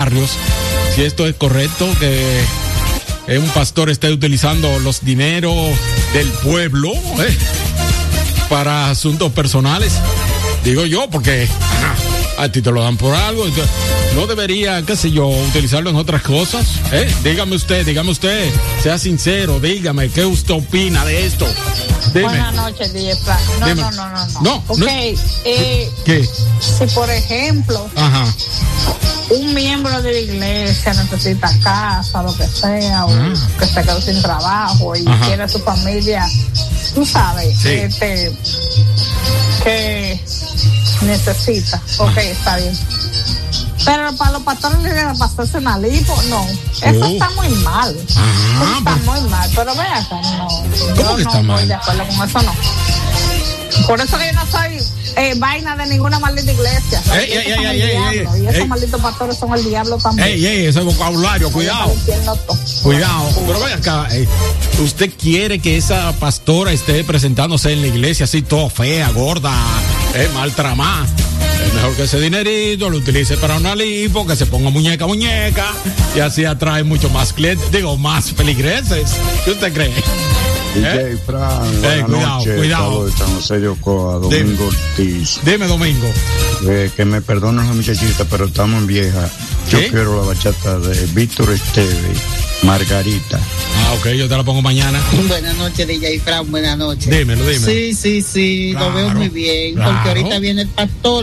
barrios, si esto es correcto, que un pastor esté utilizando los dineros del pueblo para asuntos personales. Digo yo, porque a ti te lo dan por algo, no debería, qué sé yo, utilizarlo en otras cosas. Dígame usted, sea sincero, dígame, ¿qué usted opina de esto? Dime. Buenas noches, DJ Frank. No. Okay. ¿Qué? Si por ejemplo, un miembro de la iglesia necesita casa, lo que sea, o que se quedó sin trabajo y quiere su familia, tú sabes, que necesita. Ok, está bien. Pero para los pastores le deben pasarse una lipo, no. Eso está muy mal. Eso está muy mal. Pero ve acá, no. ¿Cómo que está mal? Estoy de acuerdo con eso, no. Por eso que yo no soy vaina de ninguna maldita iglesia. Y esos malditos pastores son el diablo también. Ese vocabulario, cuidado. Cuidado. Pero vaya acá, ¿usted quiere que esa pastora esté presentándose en la iglesia así toda fea, gorda, mal tramada? Es mejor que ese dinerito lo utilice para una lipo, que se ponga muñeca, y así atrae mucho más clientes, más feligreses. ¿Qué usted cree? DJ Frank, buenas noches. Cuidado. De San José de Ocoa, Domingo Ortiz. Dime, Domingo. Que me perdonen la muchachita, pero estamos en vieja. Yo quiero la bachata de Víctor Esteve, Margarita. Ok, yo te la pongo mañana. Buenas noches, DJ Frank, buenas noches. Dímelo. Sí, claro, lo veo muy bien, porque ahorita viene el pastor